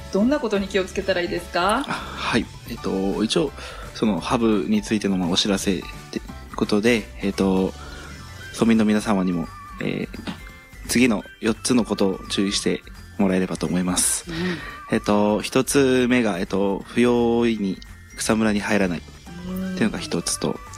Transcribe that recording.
どんなことに気をつけたらいいですか？ はい。一応、そのハブについてのお知らせってことで、村民の皆様にも、次の4つのことを注意してもらえればと思います。1つ目が、不用意に草むらに入らないっていうのが1つと、